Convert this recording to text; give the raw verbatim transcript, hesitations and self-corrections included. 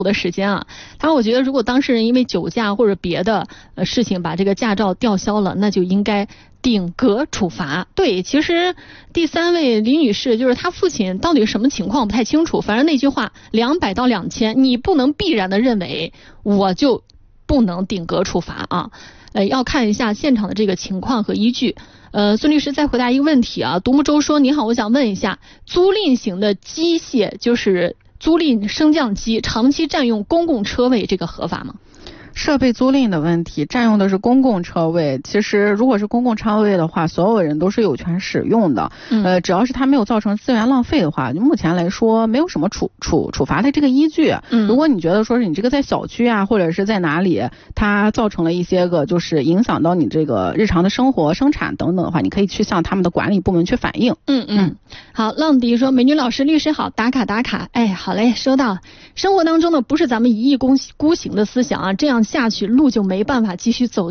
的时间啊，他说我觉得如果当事人因为酒驾或者别的呃事情把这个驾照吊销了，那就应该顶格处罚。对，其实第三位李女士就是她父亲到底什么情况不太清楚，反正那句话两百到两千，你不能必然的认为我就不能顶格处罚啊，呃，要看一下现场的这个情况和依据。呃，孙律师再回答一个问题啊，独木舟说你好，我想问一下，租赁型的机械就是租赁升降机长期占用公共车位，这个合法吗？ 设备租赁的问题，占用的是公共车位。其实如果是公共车位的话，所有人都是有权使用的。嗯、呃，只要是它没有造成资源浪费的话，就目前来说没有什么处处处罚的这个依据。嗯，如果你觉得说是你这个在小区啊，或者是在哪里，它造成了一些个就是影响到你这个日常的生活、生产等等的话，你可以去向他们的管理部门去反映。 嗯嗯。好，浪迪说美女老师律师好，打卡打卡。哎，好嘞，收到。生活当中呢，不是咱们一意孤孤行的思想啊，这样下去路就没办法继续走。